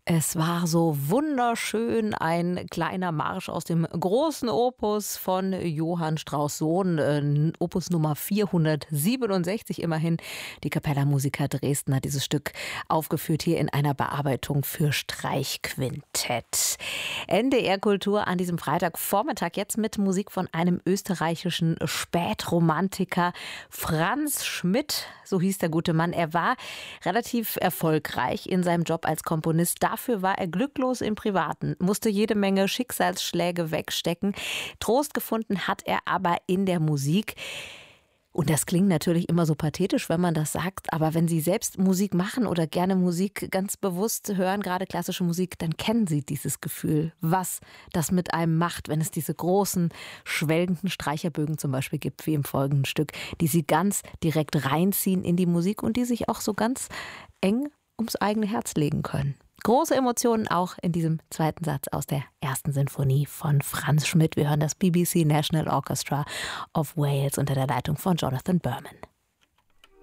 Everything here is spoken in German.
Es war so wunderschön, ein kleiner Marsch aus dem großen Opus von Johann Strauss Sohn, Opus Nummer 467 immerhin. Die Capella Musica Dresden hat dieses Stück aufgeführt hier in einer Bearbeitung für Streichquintett. NDR Kultur an diesem Freitagvormittag jetzt mit Musik von einem österreichischen Spätromantiker, Franz Schmidt, so hieß der gute Mann. Er war relativ erfolgreich in seinem Job als Komponist. Dafür war er glücklos im Privaten, musste jede Menge Schicksalsschläge wegstecken. Trost gefunden hat er aber in der Musik. Und das klingt natürlich immer so pathetisch, wenn man das sagt, aber wenn Sie selbst Musik machen oder gerne Musik ganz bewusst hören, gerade klassische Musik, dann kennen Sie dieses Gefühl, was das mit einem macht, wenn es diese großen, schwelgenden Streicherbögen zum Beispiel gibt, wie im folgenden Stück, die Sie ganz direkt reinziehen in die Musik und die sich auch so ganz eng ums eigene Herz legen können. Große Emotionen auch in diesem zweiten Satz aus der ersten Sinfonie von Franz Schmidt. Wir hören das BBC National Orchestra of Wales unter der Leitung von Jonathan Berman.